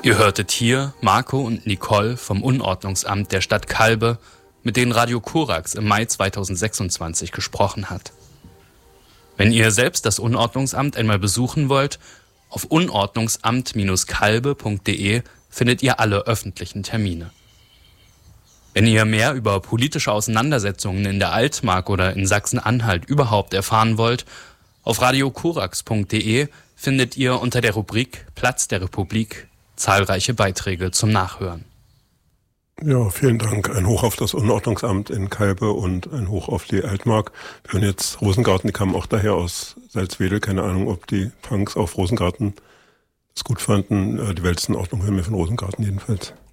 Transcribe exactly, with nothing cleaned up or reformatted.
Ihr hörtet hier Marco und Nicole vom Unordnungsamt der Stadt Calbe, mit denen Radio Korax im Mai zweitausendsechsundzwanzig gesprochen hat. Wenn ihr selbst das Unordnungsamt einmal besuchen wollt, auf unordnungsamt Calbe punkt de findet ihr alle öffentlichen Termine. Wenn ihr mehr über politische Auseinandersetzungen in der Altmark oder in Sachsen-Anhalt überhaupt erfahren wollt, auf radio korax punkt de findet ihr unter der Rubrik Platz der Republik zahlreiche Beiträge zum Nachhören. Ja, vielen Dank. Ein Hoch auf das Unordnungsamt in Calbe und ein Hoch auf die Altmark. Wir hören jetzt Rosengarten, die kamen auch daher aus Salzwedel. Keine Ahnung, ob die Punks auf Rosengarten das gut fanden. Die Welt ist in Ordnung, hören wir von Rosengarten jedenfalls.